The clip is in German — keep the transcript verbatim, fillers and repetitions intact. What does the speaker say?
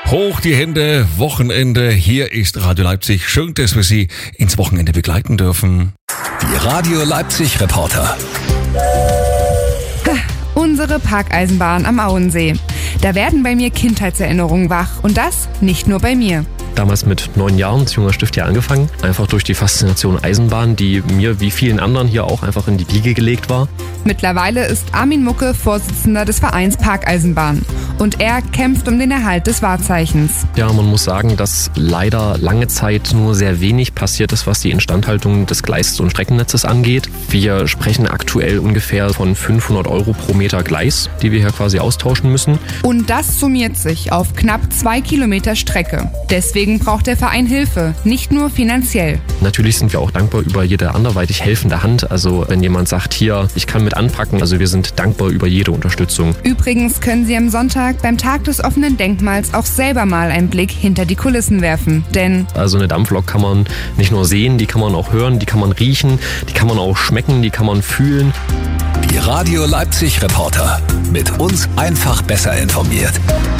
Hoch die Hände, Wochenende. Hier ist Radio Leipzig. Schön, dass wir Sie ins Wochenende begleiten dürfen. Die Radio Leipzig Reporter. Unsere Parkeisenbahn am Auensee. Da werden bei mir Kindheitserinnerungen wach. Und das nicht nur bei mir. Damals mit neun Jahren als junger Stift hier angefangen. Einfach durch die Faszination Eisenbahn, die mir wie vielen anderen hier auch einfach in die Wiege gelegt war. Mittlerweile ist Armin Mucke Vorsitzender des Vereins Parkeisenbahn. Und er kämpft um den Erhalt des Wahrzeichens. Ja, man muss sagen, dass leider lange Zeit nur sehr wenig passiert ist, was die Instandhaltung des Gleis- und Streckennetzes angeht. Wir sprechen aktuell ungefähr von fünfhundert Euro pro Meter Gleis, die wir hier quasi austauschen müssen. Und das summiert sich auf knapp zwei Kilometer Strecke. Deswegen braucht der Verein Hilfe, nicht nur finanziell. Natürlich sind wir auch dankbar über jede anderweitig helfende Hand. Also wenn jemand sagt, hier, ich kann mit anpacken, also wir sind dankbar über jede Unterstützung. Übrigens können Sie am Sonntag beim Tag des offenen Denkmals auch selber mal einen Blick hinter die Kulissen werfen, denn also eine Dampflok kann man nicht nur sehen, die kann man auch hören, die kann man riechen, die kann man auch schmecken, die kann man fühlen. Die Radio Leipzig Reporter. Mit uns einfach besser informiert.